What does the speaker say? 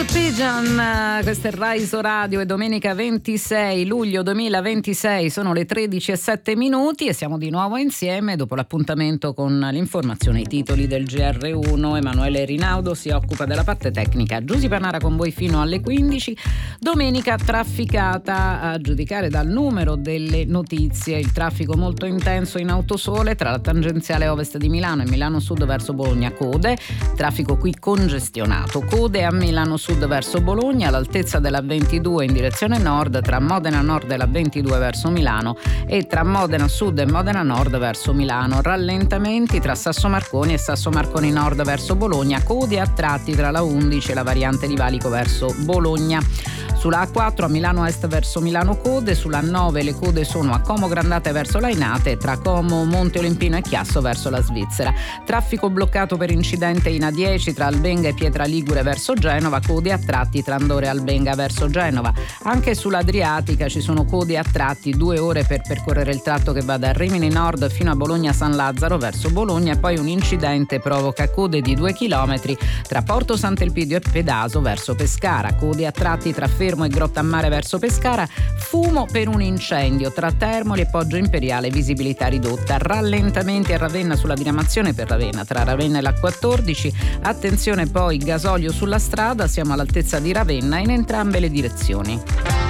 Pigeon, questa è Raiso Radio, e domenica 26 luglio 2026 sono le 13:07 e siamo di nuovo insieme dopo l'appuntamento con l'informazione, i titoli del GR1. Emanuele Rinaudo si occupa della parte tecnica, Giusy Panara con voi fino alle 15. Domenica trafficata, a giudicare dal numero delle notizie. Il traffico molto intenso in autosole tra la tangenziale ovest di Milano e Milano Sud verso Bologna, code, traffico qui congestionato, code a Milano Sud verso Bologna, all'altezza della 22 in direzione nord, tra Modena Nord e la 22 verso Milano e tra Modena Sud e Modena Nord verso Milano. Rallentamenti tra Sasso Marconi e Sasso Marconi Nord verso Bologna, code a tratti tra la 11 e la variante di Valico verso Bologna. Sulla A4 a Milano Est verso Milano code, sulla 9 le code sono a Como Grandate verso Lainate, tra Como, Monte Olimpino e Chiasso verso la Svizzera. Traffico bloccato per incidente in A10 tra Albenga e Pietra Ligure verso Genova, code a tratti tra Andore e Albenga verso Genova. Anche sull'Adriatica ci sono code a tratti, 2 ore per percorrere il tratto che va da Rimini Nord fino a Bologna San Lazzaro verso Bologna, e poi un incidente provoca code di 2 chilometri tra Porto Sant'Elpidio e Pedaso verso Pescara, code a tratti tra Fermo e Grottammare verso Pescara, fumo per un incendio tra Termoli e Poggio Imperiale, visibilità ridotta. Rallentamenti a Ravenna sulla diramazione per Ravenna tra Ravenna e la 14, attenzione poi gasolio sulla strada, siamo all'altezza di Ravenna in entrambe le direzioni.